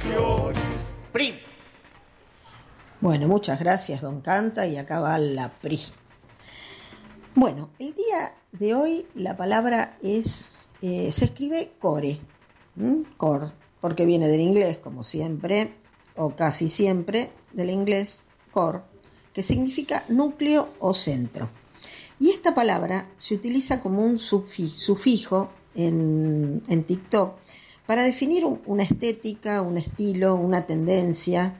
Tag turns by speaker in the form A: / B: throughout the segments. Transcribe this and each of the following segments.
A: Producciones.
B: PRI.
C: Bueno, muchas gracias, don Canta, y acá va la PRI. Bueno, el día de hoy la palabra es, se escribe core, core, porque viene del inglés, como siempre, o casi siempre, del inglés core, que significa núcleo o centro. Y esta palabra se utiliza como un sufijo en TikTok para definir una estética, un estilo, una tendencia.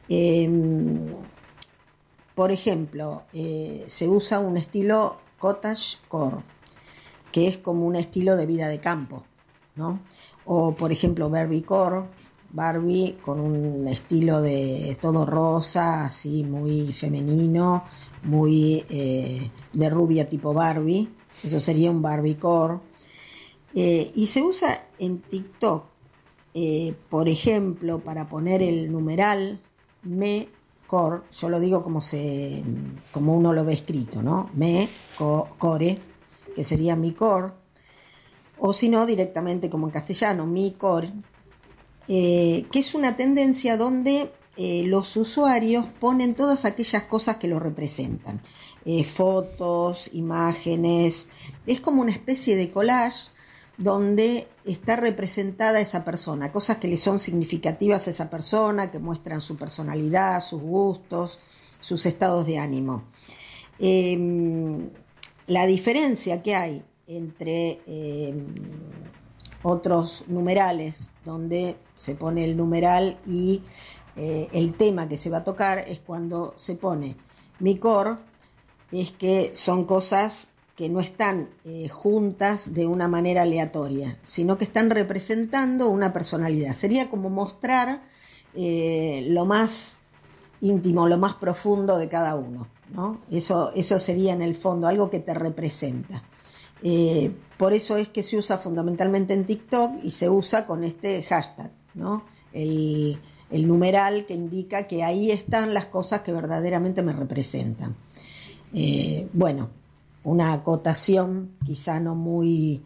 C: Por ejemplo, se usa un estilo cottagecore, que es como un estilo de vida de campo, ¿no? O por ejemplo Barbiecore, Barbie con un estilo de todo rosa, así muy femenino, muy de rubia tipo Barbie, eso sería un Barbiecore. Y se usa en TikTok, por ejemplo, para poner el numeral core, yo lo digo como uno lo ve escrito, ¿no? Core, que sería mi core, o si no, directamente como en castellano, mi core, que es una tendencia donde los usuarios ponen todas aquellas cosas que lo representan, fotos, imágenes, es como una especie de collage donde está representada esa persona, cosas que le son significativas a esa persona, que muestran su personalidad, sus gustos, sus estados de ánimo. La diferencia que hay entre otros numerales, donde se pone el numeral y el tema que se va a tocar, es cuando se pone mi core, es que son cosas que no están juntas de una manera aleatoria, sino que están representando una personalidad. Sería como mostrar lo más íntimo, lo más profundo de cada uno, ¿no? Eso sería en el fondo algo que te representa. Por eso es que se usa fundamentalmente en TikTok y se usa con este hashtag, ¿no? El numeral que indica que ahí están las cosas que verdaderamente me representan. Bueno, una acotación quizá no muy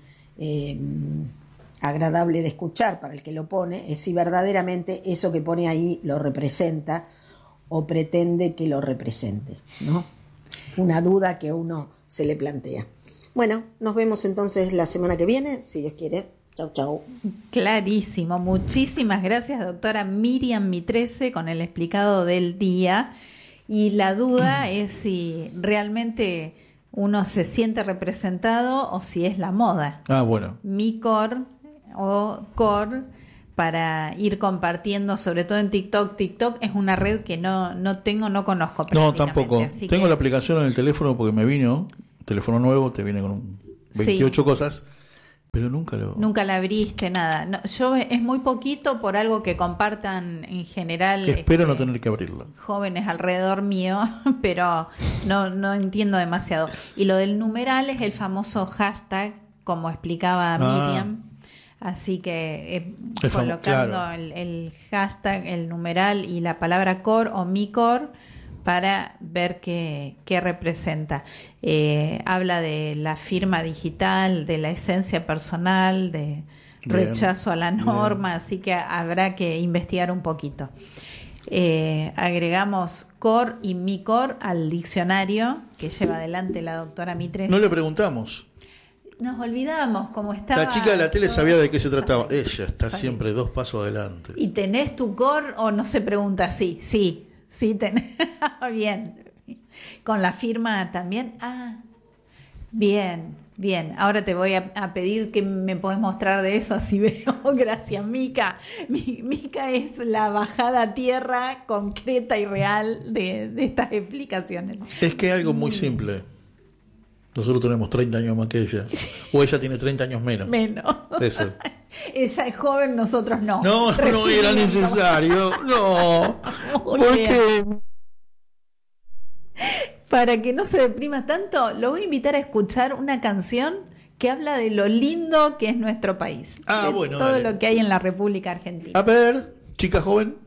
C: agradable de escuchar para el que lo pone, es si verdaderamente eso que pone ahí lo representa o pretende que lo represente, ¿no? Una duda que uno se le plantea. Bueno, nos vemos entonces la semana que viene, si Dios quiere. Chau, chau.
D: Clarísimo. Muchísimas gracias, doctora Miriam Mitrese, con el explicado del día. Y la duda es si realmente uno se siente representado o si es la moda.
E: Ah, bueno.
D: Mi core o core, para ir compartiendo, sobre todo en TikTok. TikTok es una red que no conozco.
E: No, tampoco. Tengo la aplicación en el teléfono porque me vino, teléfono nuevo, te viene con 28 sí. Cosas, pero nunca la abriste, nada.
D: No, yo es muy poquito por algo que compartan en general.
E: Espero no tener que abrirla.
D: Jóvenes alrededor mío, pero no entiendo demasiado. Y lo del numeral es el famoso hashtag, como explicaba Miriam. Así que colocando claro. el hashtag, el numeral y la palabra core o mi core para ver qué representa. Habla de la firma digital, de la esencia personal, de rechazo a la norma, así que habrá que investigar un poquito. Agregamos core y mi core al diccionario que lleva adelante la doctora Mitrese.
E: No le preguntamos.
D: Nos olvidamos cómo estaba.
E: La chica de la tele sabía de qué se trataba. Ella está siempre 2 pasos adelante.
D: ¿Y tenés tu core o no se pregunta así? Sí, tenés. Bien. Con la firma también. Bien. Ahora te voy a pedir que me podés mostrar de eso, así veo. Gracias, Mica. Mica es la bajada a tierra concreta y real de estas explicaciones.
E: Es que es algo muy simple. Nosotros tenemos 30 años más que ella. O ella tiene 30 años menos. Eso.
D: Ella es joven, nosotros no.
E: No era necesario. No. ¿Por qué?
D: Para que no se deprima tanto, lo voy a invitar a escuchar una canción que habla de lo lindo que es nuestro país.
E: Bueno.
D: Todo lo que hay en la República Argentina.
E: A ver, chica joven.